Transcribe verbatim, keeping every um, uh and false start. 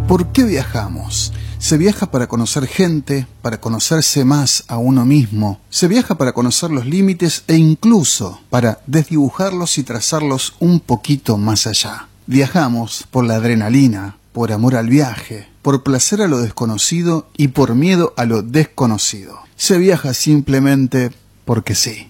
¿Por qué viajamos? Se viaja para conocer gente, para conocerse más a uno mismo. Se viaja para conocer los límites e incluso para desdibujarlos y trazarlos un poquito más allá. Viajamos por la adrenalina, por amor al viaje, por placer a lo desconocido y por miedo a lo desconocido. Se viaja simplemente porque sí.